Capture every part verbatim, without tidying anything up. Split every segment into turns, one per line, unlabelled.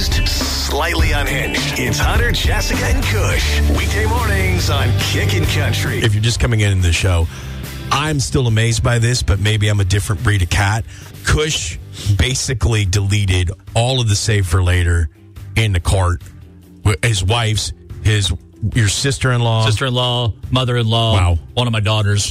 confused, slightly unhinged. It's Hunter, Jessica, and Kush. Weekday mornings on Kickin' Country.
If you're just coming in the show, I'm still amazed by this, but maybe I'm a different breed of cat. Kush basically deleted all of the save for later in the cart. His wife's, his your sister-in-law.
Sister-in-law, mother-in-law.
Wow.
One of my daughters.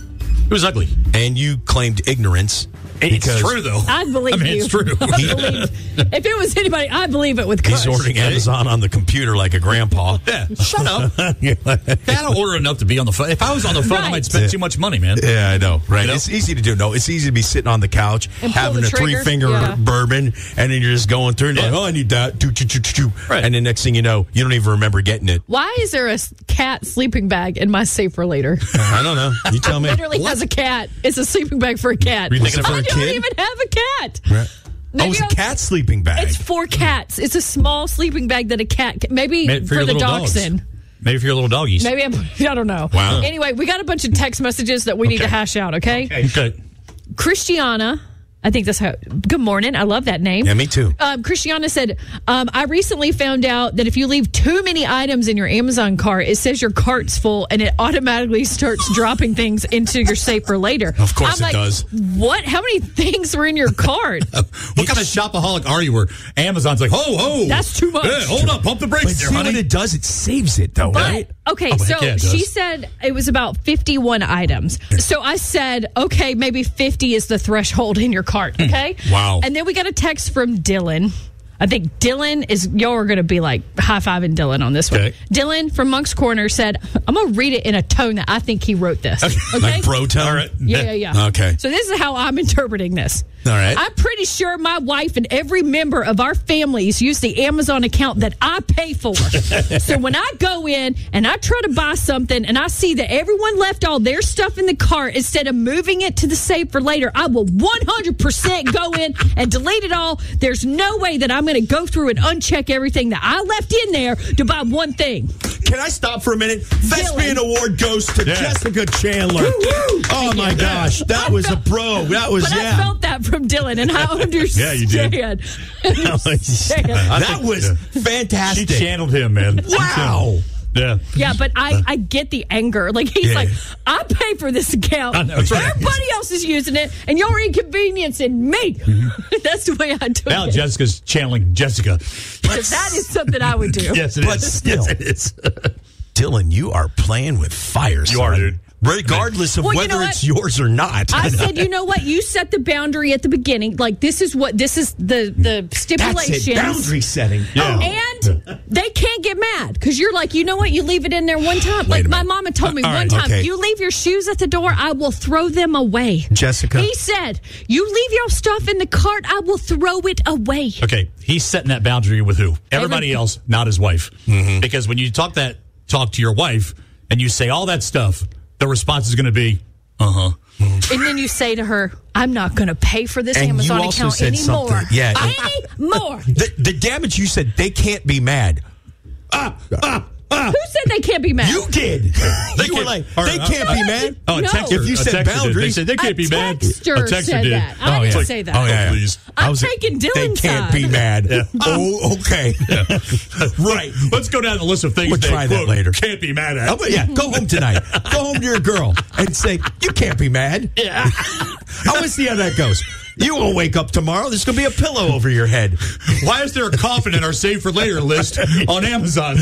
It was ugly.
And you claimed ignorance.
It's true, though.
I believe
I mean,
you.
it's true.
I believe, if it was anybody, I believe it with Kush.
He's ordering Amazon on the computer like a grandpa.
Yeah, shut up. I don't order enough to be on the phone. If I was on the phone,
Right.
I might spend
Yeah.
too much money, man.
Yeah, I know, right?
You know?
It's easy to do. No, it's easy to be sitting on the couch,
And pull
having
the
a
trigger.
three-finger
Yeah.
bourbon, and then you're just going through and you're
Yeah.
like, oh, I need that. Choo, choo, choo, choo.
Right.
And then next thing you know, you don't even remember getting it.
Why is there a s- cat sleeping bag in my safe for later?
I don't know. You tell me.
Literally has a cat. It's a sleeping bag for a cat.
Were you thinking of
I
for a
don't
kid?
even have a cat.
Right.
Maybe
Oh, it's a
I'll-
cat sleeping bag.
It's for cats. It's a small sleeping bag that a cat can, maybe
Maybe
for,
your
the
little
dogs
dogs.
in.
Maybe for your little doggies.
Maybe I'm, I don't know.
Wow.
Anyway, we got a bunch of text messages that we need
Okay.
to hash out. Okay.
Okay.
Christiana, I think that's how. Good morning. I love that name.
Yeah, me too.
Um, Christiana said, um, I recently found out that if you leave too many items in your Amazon cart, it says your cart's full and it automatically starts dropping things into your safe for later.
Of course
I'm
it
like,
does.
What? How many things were in your cart?
What kind of shopaholic are you where Amazon's like, ho, ho.
That's too much.
Yeah, hold up. Pump the brakes
But
there,
see
honey.
what it does? It saves it, though,
But,
right?
okay,
Oh,
so
heck yeah, it
she
does.
said it was about fifty-one items. So I said, okay, maybe fifty is the threshold in your cart, okay?
Wow.
And then we got a text from Dylan. I think Dylan is, y'all are going to be like high-fiving Dylan on this one.
Okay.
Dylan from Monk's Corner said, I'm going to read it in a tone that I think he wrote this. Okay?
Like bro tone?
All right.
Yeah, yeah, yeah.
Okay.
So this is how I'm interpreting this.
All right.
I'm pretty sure my wife and every member of our families use the Amazon account that I pay for. So when I go in and I try to buy something and I see that everyone left all their stuff in the cart instead of moving it to the save for later, I will one hundred percent go in and delete it all. There's no way that I'm going to go through and uncheck everything that I left in there to buy one thing.
Can I stop for a minute? Thespian Award goes to
Yeah.
Jessica Chandler. Oh, my gosh. That was a pro. That was,
But
yeah.
I felt that from Dylan, and I understand.
you did.
Understand.
That was
She
fantastic.
channeled him, man.
Wow.
Yeah.
Yeah, but I, I get the anger. Like, he's
Yeah.
like, I pay for this account.
I know, that's right.
Everybody else is using it, and you're inconveniencing me. That's the way I took
Now
it.
Jessica's channeling Jessica.
That is something I would do.
Yes, it is.
But still.
Yes, it is.
Dylan, you are playing with fire,
You are,
son.
dude.
Regardless of
Well, you
whether
know
it's
what?
yours or not.
I said, you know what? You set the boundary at the beginning. Like, this is what, this is the, the
That's
stipulations.
it. Boundary setting.
Yeah.
And they can't get mad because you're like, you know what? You leave it in there one time. Like
a
my
minute.
mama told me
Uh, all
one
right,
time,
okay.
you leave your shoes at the door, I will throw them away.
Jessica.
He said, you leave your stuff in the cart, I will throw it away.
Okay, he's setting that boundary with who? Everybody
Every-
else, not his wife. Because when you talk that talk to your wife and you say all that stuff, the response is going to be, uh huh.
And then you say to her, I'm not going to pay for this
And you
Amazon
also
account
said
anymore.
something- yeah.
Anymore.
The, the damage you said, they can't be mad. Ah, ah, ah.
Who said they can't be mad?
You did. you were
can't-
like,
or,
they
uh,
can't
uh,
be mad.
Oh, a
No.
texter.
If you
a
said
texter did. They
boundaries-
said they can't
A
be mad.
texter
A texter
said
did.
that. I
Oh,
didn't
yeah.
say that.
Oh, yeah.
please.
I'm
I was-
taking
They
Dylan's
can't
side.
be mad.
Yeah.
Oh, okay. right.
Let's go down the list of things
We'll
they
try that
quote,
later.
can't be mad
Oh,
at.
but yeah, go home tonight. Go home to your girl and say, you can't be mad.
Yeah.
I want to see how that goes. You won't wake up tomorrow. There's going to be a pillow over your head.
Why is there a coffin in our save for later list on Amazon?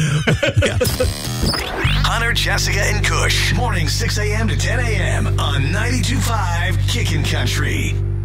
Hunter, Jessica, and Kush. Morning six a.m. to ten a.m. on ninety-two point five Kickin' Country.